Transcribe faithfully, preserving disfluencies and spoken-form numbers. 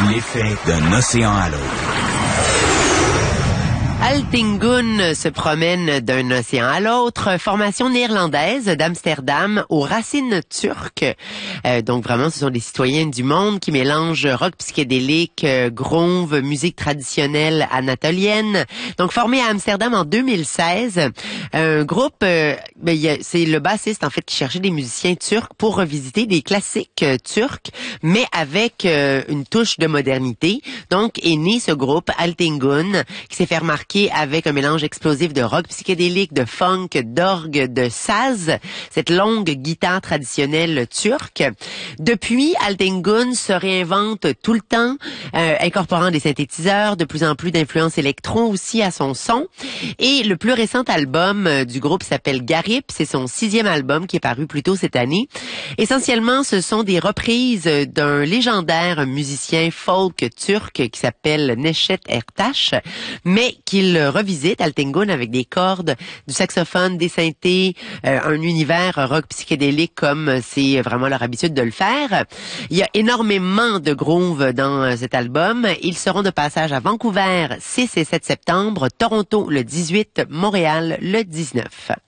L'effet d'un océan à l'autre. Altingun se promène d'un océan à l'autre, formation néerlandaise d'Amsterdam aux racines turques. Euh, donc vraiment, ce sont des citoyens du monde qui mélangent rock psychédélique, euh, groove, musique traditionnelle anatolienne. Donc formé à Amsterdam en deux mille seize, un groupe, euh, ben, y a, c'est le bassiste en fait qui cherchait des musiciens turcs pour revisiter des classiques euh, turcs, mais avec euh, une touche de modernité. Donc est né ce groupe Altingun qui s'est fait remarquer avec un mélange explosif de rock psychédélique, de funk, d'orgue, de saz, cette longue guitare traditionnelle turque. Depuis, Altingun se réinvente tout le temps, euh, incorporant des synthétiseurs, de plus en plus d'influences électro aussi à son son. Et le plus récent album euh, du groupe s'appelle Garip, c'est son sixième album qui est paru plus tôt cette année. Essentiellement, ce sont des reprises d'un légendaire musicien folk turc qui s'appelle Neşet Ertaş, mais qu'il revisite Altingun avec des cordes, du saxophone, des synthés, euh, un univers rock psychédélique comme c'est vraiment leur habitude de le faire. Il y a énormément de groove dans cet album. Ils seront de passage à Vancouver six et sept septembre, Toronto le dix-huit, Montréal le dix-neuf.